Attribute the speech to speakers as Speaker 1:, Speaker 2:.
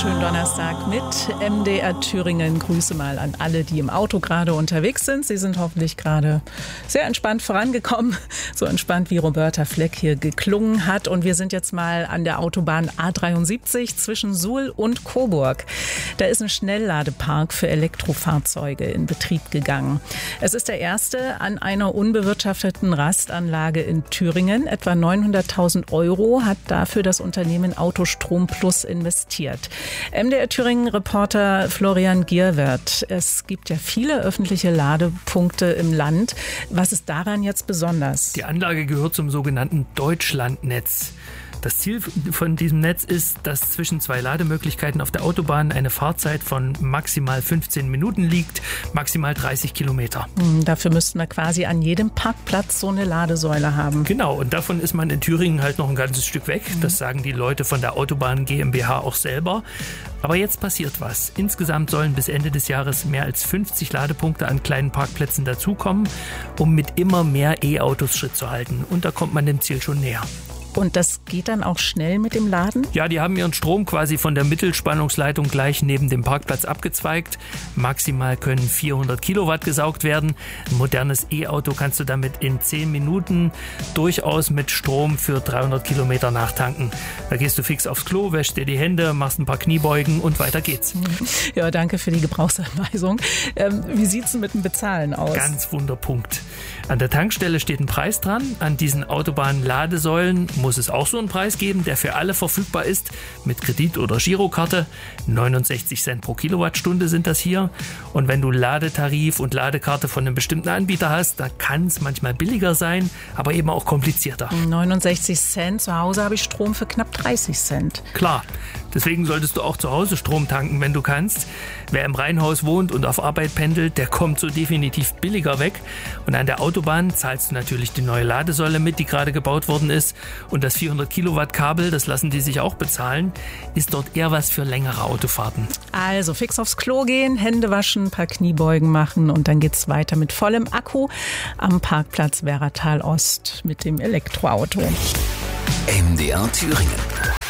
Speaker 1: Schönen Donnerstag mit MDR Thüringen. Grüße mal an alle, die im Auto gerade unterwegs sind. Sie sind hoffentlich gerade sehr entspannt vorangekommen. So entspannt, wie Roberta Fleck hier geklungen hat. Und wir sind jetzt mal an der Autobahn A73 zwischen Suhl und Coburg. Da ist ein Schnellladepark für Elektrofahrzeuge in Betrieb gegangen. Es ist der erste an einer unbewirtschafteten Rastanlage in Thüringen. Etwa 900.000 € hat dafür das Unternehmen Autostrom Plus investiert. MDR Thüringen-Reporter Florian Gierwert. Es gibt ja viele öffentliche Ladepunkte im Land. Was ist daran jetzt besonders?
Speaker 2: Die Anlage gehört zum sogenannten Deutschlandnetz. Das Ziel von diesem Netz ist, dass zwischen zwei Lademöglichkeiten auf der Autobahn eine Fahrzeit von maximal 15 Minuten liegt, maximal 30 Kilometer.
Speaker 1: Dafür müssten wir quasi an jedem Parkplatz so eine Ladesäule haben.
Speaker 2: Genau, und davon ist man in Thüringen halt noch ein ganzes Stück weg. Das sagen die Leute von der Autobahn GmbH auch selber. Aber jetzt passiert was. Insgesamt sollen bis Ende des Jahres mehr als 50 Ladepunkte an kleinen Parkplätzen dazukommen, um mit immer mehr E-Autos Schritt zu halten. Und da kommt man dem Ziel schon näher.
Speaker 1: Und das geht dann auch schnell mit dem Laden?
Speaker 2: Ja, die haben ihren Strom quasi von der Mittelspannungsleitung gleich neben dem Parkplatz abgezweigt. Maximal können 400 Kilowatt gesaugt werden. Ein modernes E-Auto kannst du damit in 10 Minuten durchaus mit Strom für 300 Kilometer nachtanken. Da gehst du fix aufs Klo, wäschst dir die Hände, machst ein paar Kniebeugen und weiter geht's.
Speaker 1: Ja, danke für die Gebrauchsanweisung. Wie sieht's denn mit dem Bezahlen aus?
Speaker 2: Ganz Wunderpunkt. An der Tankstelle steht ein Preis dran. An diesen Autobahnladesäulen muss es auch so einen Preis geben, der für alle verfügbar ist, mit Kredit- oder Girokarte. 69 Cent pro Kilowattstunde sind das hier. Und wenn du Ladetarif und Ladekarte von einem bestimmten Anbieter hast, da kann es manchmal billiger sein, aber eben auch komplizierter.
Speaker 1: 69 Cent, zu Hause habe ich Strom für knapp 30 Cent.
Speaker 2: Klar, deswegen solltest du auch zu Hause Strom tanken, wenn du kannst. Wer im Reihenhaus wohnt und auf Arbeit pendelt, der kommt so definitiv billiger weg. Und an der Autobahn zahlst du natürlich die neue Ladesäule mit, die gerade gebaut worden ist. Und das 400 Kilowatt Kabel, das lassen die sich auch bezahlen, ist dort eher was für längere Autofahrten.
Speaker 1: Also fix aufs Klo gehen, Hände waschen, ein paar Kniebeugen machen und dann geht's weiter mit vollem Akku am Parkplatz Werratal Ost mit dem Elektroauto.
Speaker 3: MDR Thüringen.